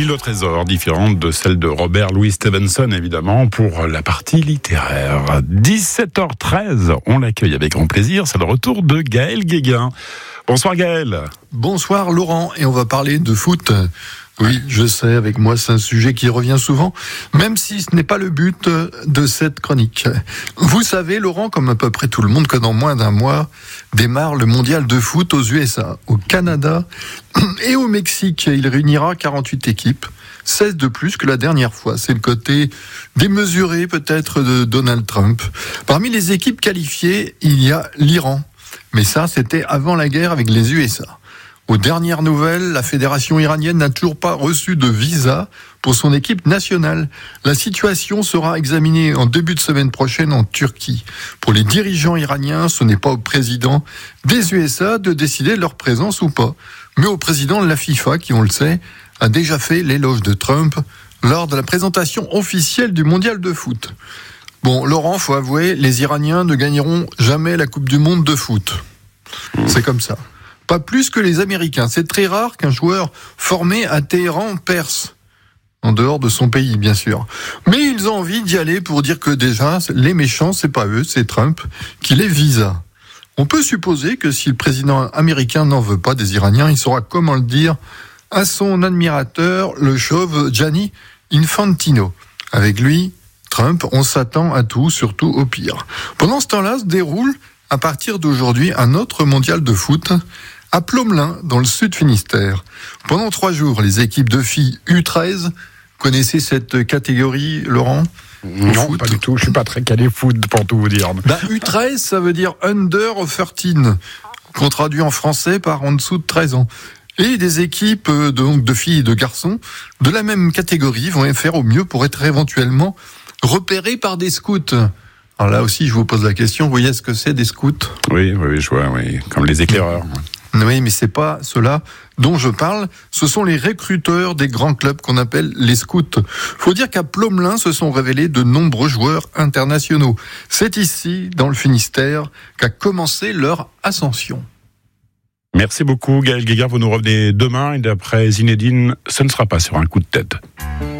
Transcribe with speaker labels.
Speaker 1: île au trésor, différente de celle de Robert Louis Stevenson, évidemment, pour la partie littéraire. 17h13, on l'accueille avec grand plaisir, c'est le retour de Gaël Guéguin. Bonsoir Gaël.
Speaker 2: Bonsoir Laurent, et on va parler de foot. Oui, je sais, avec moi, c'est un sujet qui revient souvent, même si ce n'est pas le but de cette chronique. Vous savez, Laurent, comme à peu près tout le monde, que dans moins d'un mois démarre le mondial de foot aux USA, au Canada et au Mexique. Il réunira 48 équipes, 16 de plus que la dernière fois. C'est le côté démesuré, peut-être, de Donald Trump. Parmi les équipes qualifiées, il y a l'Iran. Mais ça, c'était avant la guerre avec les USA. Aux dernières nouvelles, la fédération iranienne n'a toujours pas reçu de visa pour son équipe nationale. La situation sera examinée en début de semaine prochaine en Turquie. Pour les dirigeants iraniens, ce n'est pas au président des USA de décider de leur présence ou pas, mais au président de la FIFA qui, on le sait, a déjà fait l'éloge de Trump lors de la présentation officielle du mondial de foot. Bon, Laurent, faut avouer, les Iraniens ne gagneront jamais la Coupe du Monde de foot. C'est comme ça. Pas plus que les Américains. C'est très rare qu'un joueur formé à Téhéran perce. En dehors de son pays, bien sûr. Mais ils ont envie d'y aller pour dire que déjà, les méchants, c'est pas eux, c'est Trump qui les visa. On peut supposer que si le président américain n'en veut pas des Iraniens, il saura comment le dire à son admirateur, le chauve Gianni Infantino. Avec lui, Trump, on s'attend à tout, surtout au pire. Pendant ce temps-là, se déroule, à partir d'aujourd'hui, un autre mondial de foot à Plomelin, dans le sud Finistère. Pendant 3 jours, les équipes de filles U13, connaissez cette catégorie, Laurent ?
Speaker 1: Non, foot. Pas du tout, je suis pas très calé foot, pour tout vous dire.
Speaker 2: U13, ça veut dire Under 13, qu'on traduit en français par en dessous de 13 ans. Et des équipes de filles et de garçons de la même catégorie vont faire au mieux pour être éventuellement repérés par des scouts. Alors là aussi, je vous pose la question, vous voyez ce que c'est des scouts ?
Speaker 1: Oui, je vois, oui, comme les éclaireurs.
Speaker 2: Oui, mais c'est pas cela dont je parle. Ce sont les recruteurs des grands clubs qu'on appelle les scouts. Faut dire qu'à Plomelin se sont révélés de nombreux joueurs internationaux. C'est ici, dans le Finistère, qu'a commencé leur ascension.
Speaker 1: Merci beaucoup, Gaël Guéguin. Vous nous revenez demain et d'après Zinedine, ce ne sera pas sur un coup de tête.